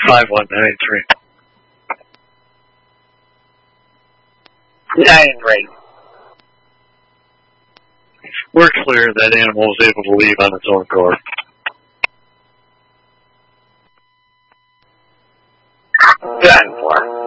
5193. 9-3. We're clear. That animal was able to leave on its own accord. 10-4.